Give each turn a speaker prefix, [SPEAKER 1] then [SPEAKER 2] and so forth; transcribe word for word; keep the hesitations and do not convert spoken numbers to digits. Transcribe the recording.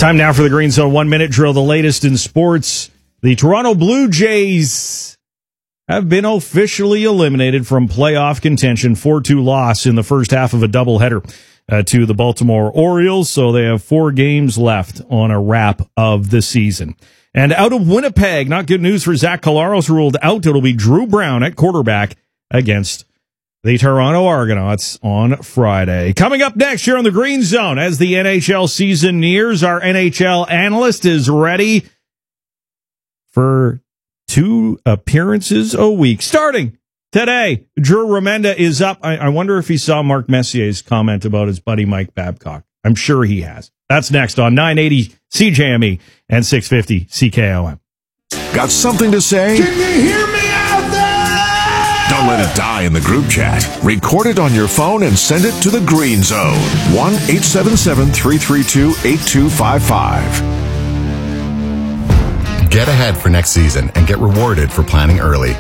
[SPEAKER 1] Time now for the Green Zone one-minute drill, the latest in sports. The Toronto Blue Jays have been officially eliminated from playoff contention. four two loss in the first half of a doubleheader uh, to the Baltimore Orioles, so they have four games left on a wrap of the season. And out of Winnipeg, not good news for Zach Collaros, ruled out. It'll be Drew Brown at quarterback against the Toronto Argonauts on Friday. Coming up next here on the Green Zone, as the N H L season nears, our N H L analyst is ready for two appearances a week. Starting today, Drew Remenda is up. I, I wonder if he saw Mark Messier's comment about his buddy Mike Babcock. I'm sure he has. That's next on nine eighty C J M E and six fifty C K O M.
[SPEAKER 2] Got something to say?
[SPEAKER 3] Can you hear me out there?
[SPEAKER 2] Don't let it die in the group chat. Record it on your phone and send it to the Green Zone. one eight seven seven, three three two, eight two five five.
[SPEAKER 4] Get ahead for next season and get rewarded for planning early.